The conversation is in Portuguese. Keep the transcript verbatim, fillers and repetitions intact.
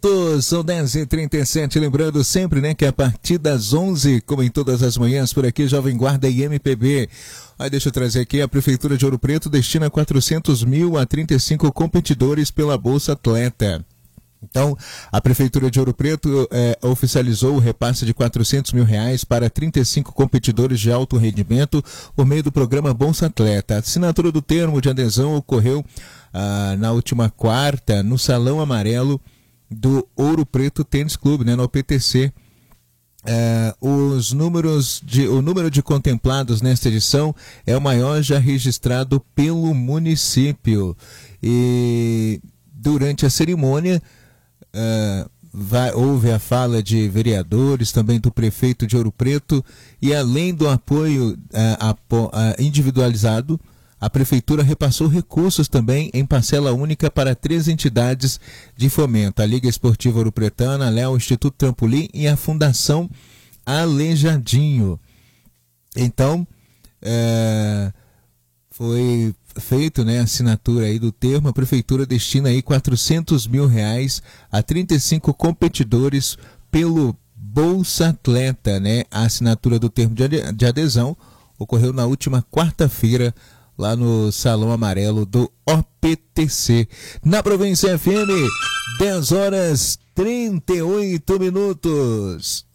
São dez e trinta e sete, lembrando sempre, né, que a partir das onze, como em todas as manhãs, por aqui, Jovem Guarda e M P B. Aí deixa eu trazer aqui, a Prefeitura de Ouro Preto destina quatrocentos mil a trinta e cinco competidores pela Bolsa Atleta. Então, a Prefeitura de Ouro Preto é, oficializou o repasse de quatrocentos mil reais para trinta e cinco competidores de alto rendimento por meio do programa Bolsa Atleta. A assinatura do termo de adesão ocorreu ah, na última quarta, no Salão Amarelo do Ouro Preto Tênis Clube, né, no P T C. É, os números de, o número de contemplados nesta edição é o maior já registrado pelo município. E durante a cerimônia é, vai, houve a fala de vereadores, também do prefeito de Ouro Preto, e além do apoio é, apo, é, individualizado, a Prefeitura repassou recursos também em parcela única para três entidades de fomento: a Liga Esportiva Ouro Pretana, a Léo, o Instituto Trampolim e a Fundação Aleijadinho. Então, é, foi feito, né, a assinatura aí do termo. A Prefeitura destina aí quatrocentos mil reais a trinta e cinco competidores pelo Bolsa Atleta, né? A assinatura do termo de adesão ocorreu na última quarta-feira, lá no Salão Amarelo do O P T C. Na Província F M, dez horas e trinta e oito minutos.